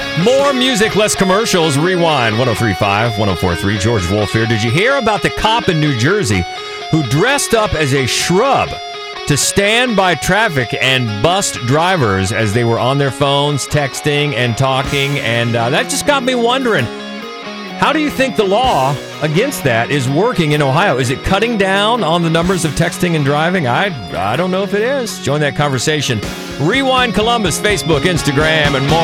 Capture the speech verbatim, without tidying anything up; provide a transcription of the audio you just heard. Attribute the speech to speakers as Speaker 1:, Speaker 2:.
Speaker 1: More music, less commercials. Rewind. one oh three point five, one oh four point three. George Wolf here. Did you hear about the cop in New Jersey who dressed up as a shrub to stand by traffic and bust drivers as they were on their phones, texting and talking? And uh, that just got me wondering, how do you think the law against that is working in Ohio? Is it cutting down on the numbers of texting and driving? I I don't know if it is. Join that conversation. Rewind Columbus, Facebook, Instagram, and more.